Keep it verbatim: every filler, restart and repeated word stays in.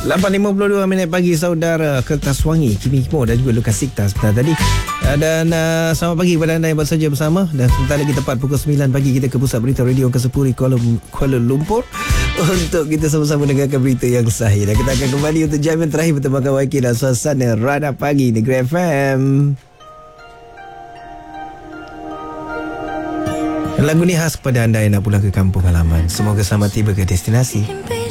lapan lima puluh dua minit pagi saudara. Kertas Wangi, Kimi Himo dan juga Lukas Sikta sebentar tadi. uh, Dan uh, selamat pagi kepada anda yang baru saja bersama. Dan sebentar lagi tepat pukul sembilan pagi kita ke Pusat Berita Radio ke sepuluh Kuala, Kuala Lumpur untuk kita sama-sama dengarkan berita yang sahih. Dan kita akan kembali untuk jam yang terakhir bertemu Y K dan suasana Radar Pagi Negeri F M. Lagu ni khas kepada anda yang nak pulang ke kampung halaman. Semoga selamat tiba ke destinasi.